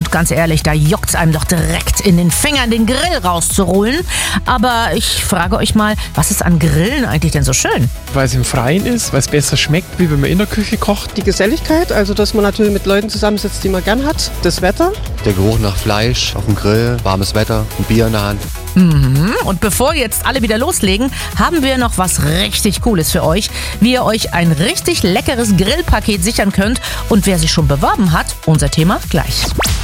Und ganz ehrlich, da juckt's einem doch direkt in den Fingern, den Grill rauszuholen. Aber ich frage euch mal, was ist an Grillen eigentlich denn so schön? Weil es im Freien ist, weil es besser schmeckt, wie wenn man in der Küche kocht. Die Geselligkeit, also dass man natürlich mit Leuten zusammensitzt, die man gern hat. Das Wetter. Der Geruch nach Fleisch auf dem Grill, warmes Wetter, ein Bier in der Hand. Und bevor jetzt alle wieder loslegen, haben wir noch was richtig Cooles für euch, wie ihr euch ein richtig leckeres Grillpaket sichern könnt. Und wer sich schon beworben hat, unser Thema gleich.